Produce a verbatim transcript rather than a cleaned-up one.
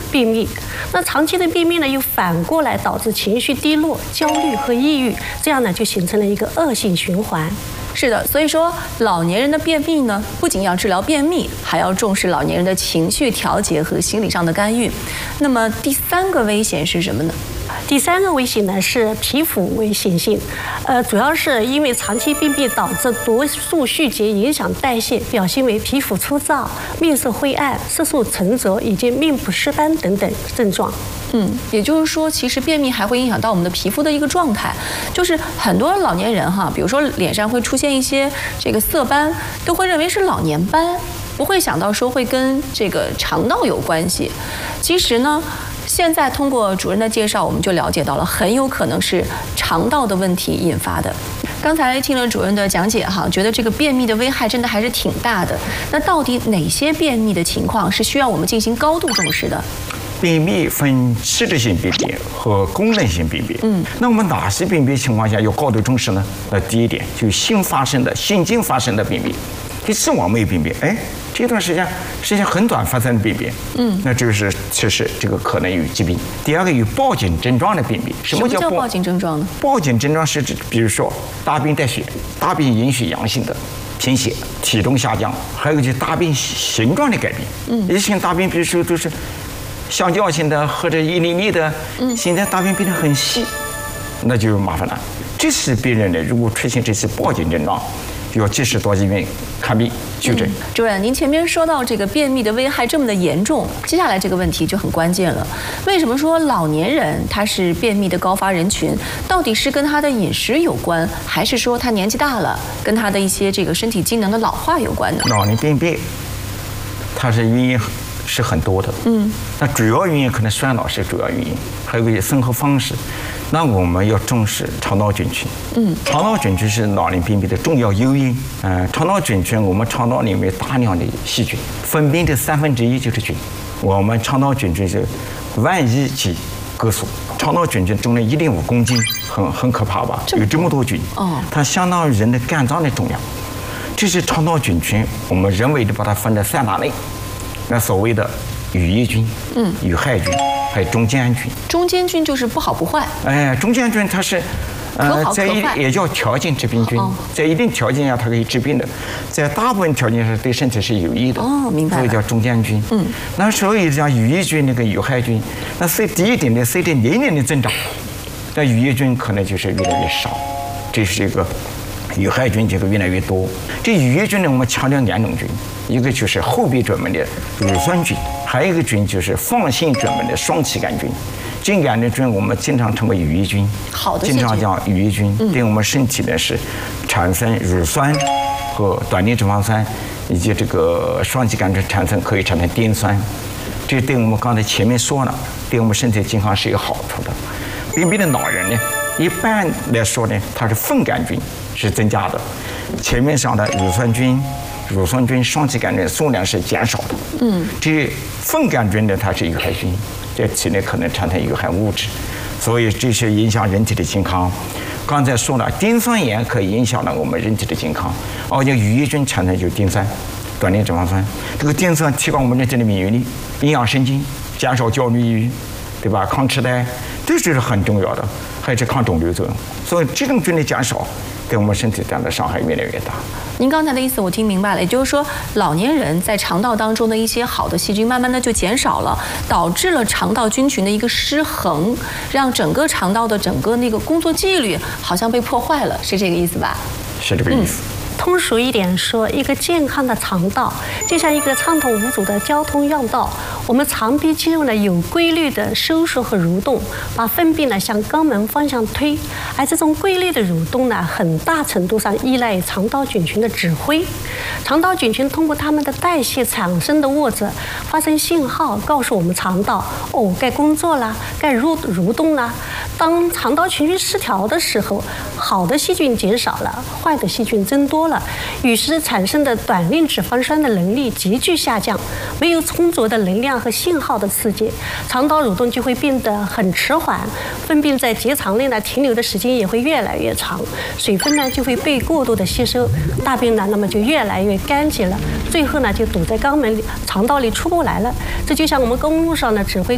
便秘。那长期的便秘呢，又反过来导致情绪低落、焦虑和抑郁，这样呢就形成了一个恶性循环。 是的，所以说老年人的便秘呢，不仅要治疗便秘，还要重视老年人的情绪调节和心理上的干预。那么第三个危险是什么呢？ 第三个危险呢是皮肤危险性，呃，主要是因为长期便秘导致毒素蓄积，影响代谢，表现为皮肤粗糙、面色灰暗、色素沉着以及面部湿斑等等症状。 嗯，也就是说，其实便秘还会影响到我们的皮肤的一个状态，就是很多老年人哈，比如说脸上会出现一些这个色斑，都会认为是老年斑，不会想到说会跟这个肠道有关系。其实呢，现在通过主任的介绍，我们就了解到了，很有可能是肠道的问题引发的。刚才听了主任的讲解哈，觉得这个便秘的危害真的还是挺大的。那到底哪些便秘的情况是需要我们进行高度重视的？ 便秘分器质性便秘和功能性便秘。嗯，那我们哪些便秘情况下要高度重视呢？那第一点就是新发生的、心经发生的便秘。第四，往没便秘，哎，这段时间时间很短发生的便秘，嗯，那就是其实这个可能有疾病。第二个有报警症状的便秘， 什么叫报警症状呢？ 报警症状是指，比如说大便带血、大便隐血阳性的。贫血、体重下降，还有就是大便形状的改变。嗯，一些大便比如说都是橡胶型的或者一厘米的，嗯，现在大便变得很细，那就麻烦了。这是病人呢，如果出现这些报警症状，就要及时到医院看病就诊。 嗯、主任，您前面说到这个便秘的危害这么的严重，接下来这个问题就很关键了。为什么说老年人他是便秘的高发人群？到底是跟他的饮食有关，还是说他年纪大了，跟他的一些这个身体机能的老化有关呢？ 老年便秘，它是原因是很多的。嗯，那主要原因可能衰老是主要原因，还有一个生活方式。那我们要重视肠道菌群。嗯，肠道菌群是老年便秘的重要诱因。嗯、呃，肠道菌群，我们肠道里面大量的细菌，分泌的三分之一就是菌。我们肠道菌群是万亿级个数，肠道菌群重量一点五公斤，很很可怕吧？有这么多菌。哦，它相当于人的肝脏的重量。这是肠道菌群，我们人为的把它分在三大类。那所谓的羽叶菌、嗯，有害菌，还有中间菌。 中间菌就是不好不坏。 哎，中间菌它是， 呃， 在一也叫条件致病菌，哦、在一定条件下它可以致病的，在大部分条件下对身体是有益的。 哦，明白了。 所以叫中间菌。嗯，那所以像羽叶菌那个有害菌，那随第一点的随着年龄的增长，那羽叶菌可能就是越来越少，这是一个。有害菌这个越来越多。这羽叶菌呢，我们强调两种菌，一个就是后壁专门的乳酸菌，还有一个菌就是放性专门的双歧杆菌。这两种菌我们经常称为羽叶菌， 好的， 经常讲羽叶菌，对我们身体呢是产生乳酸和短链脂肪酸，以及这个双歧杆菌产生可以产生颠酸。这对我们刚才前面说了，对我们身体健康是有好处的。便秘的老人呢，一般来说呢，它是粪杆菌是增加的，前面上的乳酸菌、乳酸菌、双歧杆菌数量是减少的。嗯，这粪杆菌呢，它是有害菌，在体内可能产生有害物质，所以这些影响人体的健康。刚才说了，丁酸盐可以影响了我们人体的健康，而且羽叶菌产生就是丁酸、短链脂肪酸，这个丁酸提高我们人体的免疫力、营养神经，减少焦虑、抑郁，对吧？抗痴呆，这就是很重要的，还是抗肿瘤作用。所以这种菌的减少，对我们身体带来的伤害越来越大。 您刚才的意思我听明白了，也就是说，老年人在肠道当中的一些好的细菌，慢慢的就减少了，导致了肠道菌群的一个失衡，让整个肠道的整个那个工作纪律好像被破坏了，是这个意思吧？ 是这个意思。 嗯，通俗一点说，一个健康的肠道就像一个畅通无阻的交通要道，我们肠壁肌肉呢有规律的收缩和蠕动，把粪便呢向肛门方向推，而这种规律的蠕动呢，很大程度上依赖肠道菌群的指挥。肠道菌群通过它们的代谢产生的物质，发生信号告诉我们肠道，哦，该工作了，该蠕蠕动了。当肠道菌群失调的时候，好的细菌减少了，坏的细菌增多了，于是产生的短链脂肪酸的能力急剧下降，没有充足的能量和信号的刺激，肠道蠕动就会变得很迟缓，粪便在结肠内呢停留的时间也会越来越长，水分呢就会被过度的吸收，大便呢那么就越来越干净了，最后呢就堵在肛门里、肠道里出不来了。这就像我们公路上呢指挥